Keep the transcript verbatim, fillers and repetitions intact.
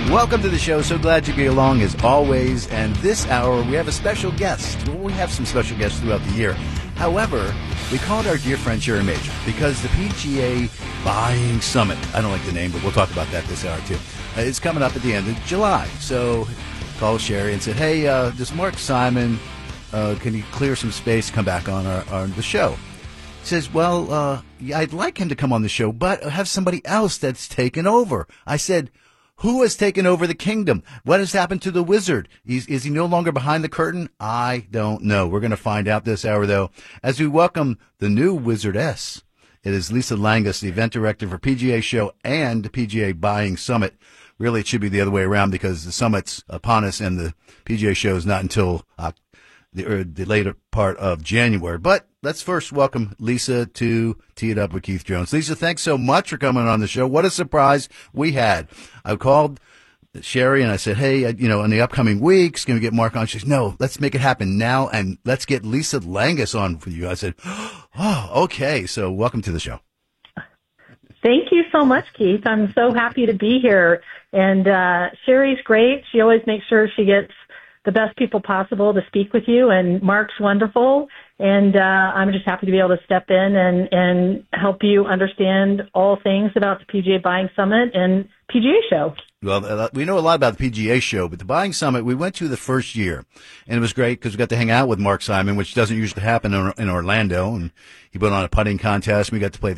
Welcome to the show. So glad you be along as always. And this hour, we have a special guest. Well, we have some special guests throughout the year. However, we called our dear friend Sherry Major because the P G A Buying Summit, I don't like the name, but we'll talk about that this hour too, uh, it's coming up at the end of July. So called Sherry and said, hey, uh, does Mark Simon, uh, can you clear some space, come back on our, on the show? He says, well, uh, yeah, I'd like him to come on the show, but I have somebody else that's taken over. I said, who has taken over the kingdom? What has happened to the wizard? Is, is he no longer behind the curtain? I don't know. We're going to find out this hour, though, as we welcome the new wizardess. It is Lisa Langus, the event director for P G A Show and the P G A Buying Summit. Really, it should be the other way around because the summit's upon us and the P G A Show is not until uh, the, or the later part of January. But let's first welcome Lisa to Tee It Up with Keith Jones. Lisa, thanks so much for coming on the show. What a surprise we had. I called Sherry and I said, hey, you know, in the upcoming weeks, can we get Mark on? She said, no, let's make it happen now and let's get Lisa Langus on for you. I said, oh, okay. So welcome to the show. Thank you so much, Keith. I'm so happy to be here. And uh, Sherry's great. She always makes sure she gets the best people possible to speak with you. And Mark's wonderful. And uh, I'm just happy to be able to step in and, and help you understand all things about the P G A Buying Summit and P G A Show. Well, we know a lot about the P G A Show, but the Buying Summit, we went to the first year, and it was great because we got to hang out with Mark Simon, which doesn't usually happen in Orlando, and he put on a putting contest, and we got to play the